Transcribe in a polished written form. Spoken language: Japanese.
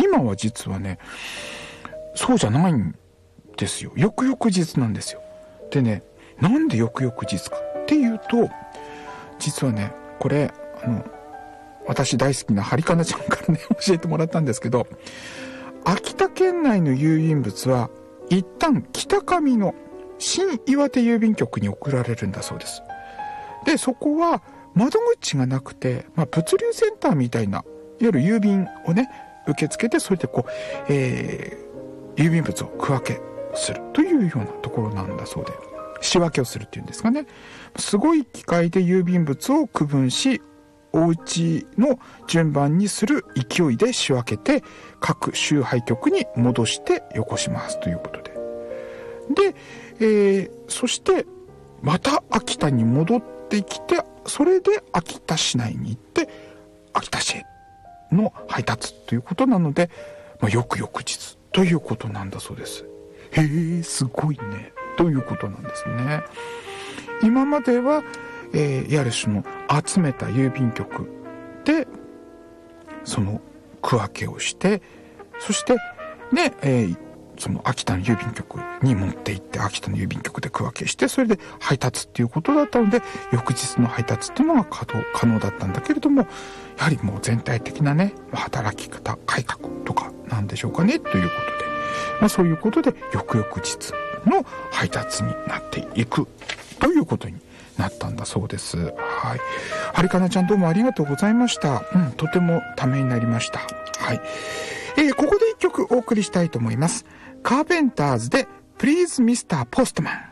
今は実はね、そうじゃないんですよ。翌々日なんですよ。でね、なんで翌々日かっていうと、実はね、これ私大好きなハリカナちゃんからね教えてもらったんですけど、秋田県内の郵便物は一旦北上の新岩手郵便局に送られるんだそうです。で、そこは窓口がなくて、物流センターみたいな、いわゆる郵便をね受け付けて、それで郵便物を区分けするというようなところなんだそうで、仕分けをするっていうんですかね。すごい機械で郵便物を区分し、お家の順番にする勢いで仕分けて、各集配局に戻してよこしますということで。で、そしてまた秋田に戻ってきて、それで秋田市内に行って秋田市への配達ということなので、翌々日ということなんだそうです。へえ、すごいねということなんですね。今までは、やる種の集めた郵便局でその区分けをして、そしてね、その秋田の郵便局に持って行って、秋田の郵便局で区分けして、それで配達っていうことだったので、翌日の配達っていうのが可能だったんだけれども、やはりもう全体的なね、働き方改革とかなんでしょうかね、ということで、そういうことで翌々日の配達になっていくということになったんだそうです。はい。はるかなちゃん、どうもありがとうございました。とてもためになりました。はい。ここで一曲お送りしたいと思います。カーペンターズで Please Mr. Postman。